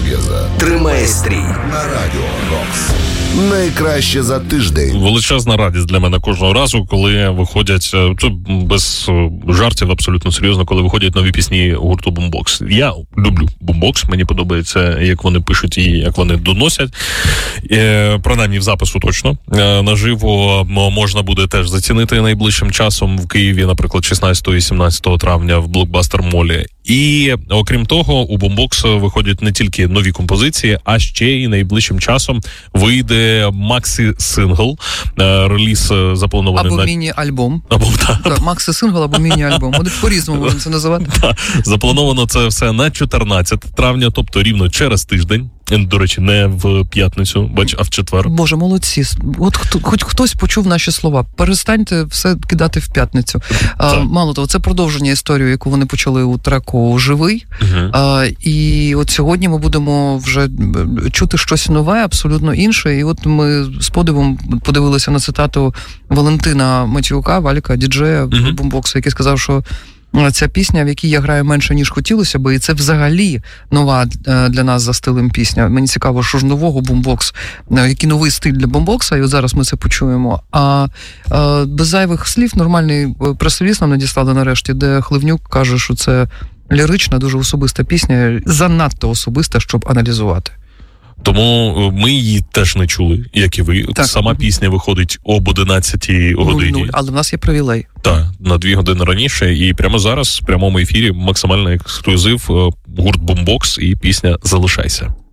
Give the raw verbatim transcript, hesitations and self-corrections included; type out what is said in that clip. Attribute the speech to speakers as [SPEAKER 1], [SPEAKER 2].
[SPEAKER 1] Серйоза тримає стрій на Радіо Рокс. Найкраще за тиждень.
[SPEAKER 2] Величезна радість для мене кожного разу, коли виходять, це без жартів, абсолютно серйозно, коли виходять нові пісні гурту Бумбокс. Я люблю Бумбокс, мені подобається, як вони пишуть і як вони доносять. Е, принаймні в запису точно. Е, наживо можна буде теж зацінити найближчим часом в Києві, наприклад, шістнадцятого і сімнадцятого травня в Блокбастер Молі. І, окрім того, у Бумбокс виходять не тільки нові композиції, а ще й найближчим часом вийде максі-сингл. Реліз запланований
[SPEAKER 3] або
[SPEAKER 2] на...
[SPEAKER 3] міні-альбом.
[SPEAKER 2] Або, да.
[SPEAKER 3] Так, максі-сингл або міні-альбом. Вони по-різному можна це називати.
[SPEAKER 2] Да. Заплановано це все на чотирнадцяте травня, тобто рівно через тиждень. До речі, не в п'ятницю, бач, а в четвер.
[SPEAKER 3] Боже, молодці. От хто, хоч хтось почув наші слова. Перестаньте все кидати в п'ятницю. А, мало того, це продовження історії, яку вони почали у треку «Живий». Uh-huh. А, і от сьогодні ми будемо вже чути щось нове, абсолютно інше. І от ми з подивом подивилися на цитату Валентина Матіюка, Валіка, діджея uh-huh. Бумбокса, який сказав, що ця пісня, в якій я граю менше, ніж хотілося би, і це взагалі нова для нас за стилем пісня. Мені цікаво, що ж нового Бумбокс, який новий стиль для Бумбокса, і от зараз ми це почуємо. А, а без зайвих слів нормальний прес-реліз нам надіслали нарешті, де Хливнюк каже, що це лірична, дуже особиста пісня, занадто особиста, щоб аналізувати.
[SPEAKER 2] Тому ми її теж не чули, як і ви. Так. Сама пісня виходить об одинадцятій годині.
[SPEAKER 3] Але в нас є привілей.
[SPEAKER 2] Так, на дві години раніше. І прямо зараз, в прямому ефірі, максимальний ексклюзив, гурт Бумбокс і пісня «Залишайся».